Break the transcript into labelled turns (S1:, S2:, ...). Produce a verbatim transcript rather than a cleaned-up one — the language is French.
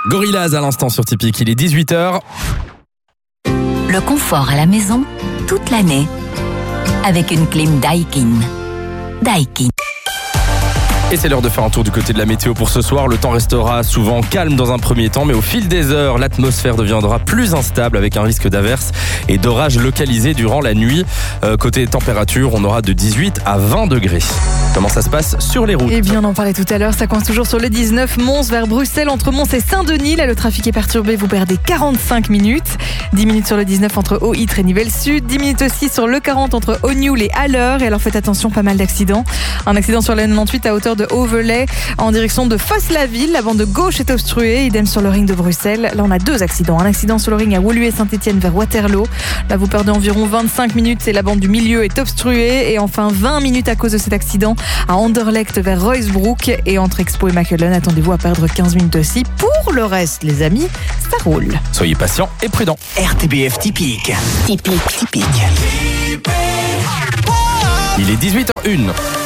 S1: Gorillaz à l'instant sur Typique, il est dix-huit heures.
S2: Le confort à la maison, toute l'année. Avec une clim Daikin. Daikin.
S1: Et c'est l'heure de faire un tour du côté de la météo pour ce soir. Le temps restera souvent calme dans un premier temps, mais au fil des heures, l'atmosphère deviendra plus instable avec un risque d'averses et d'orages localisés durant la nuit. Euh, côté température, on aura de dix-huit à vingt degrés. Comment ça se passe sur les routes ?
S3: Eh bien, on en parlait tout à l'heure, ça coince toujours sur le dix-neuf, Mons vers Bruxelles, entre Mons et Saint-Denis. Là, le trafic est perturbé, vous perdez quarante-cinq minutes. dix minutes sur le dix-neuf entre Haut-Ytre et Nivelles-Sud. dix minutes aussi sur le quarante entre Augnoul et Alleur. Et alors, faites attention, pas mal d'accidents. Un accident sur la quatre-vingt-dix-huit à hauteur de Auvelay en direction de Fosse-la-Ville. La bande de gauche est obstruée. Idem sur le ring de Bruxelles. Là, on a deux accidents. Un accident sur le ring à Woluwe-Saint-Étienne vers Waterloo. Là, vous perdez environ vingt-cinq minutes et la bande du milieu est obstruée. Et enfin, vingt minutes à cause de cet accident à Anderlecht vers Roysbrook. Et entre Expo et Machelen, attendez-vous à perdre quinze minutes aussi. Pour le reste, les amis, ça roule.
S1: Soyez patients et prudents.
S4: R T B F Typique. Typique. Typique.
S1: Il est dix-huit heures une.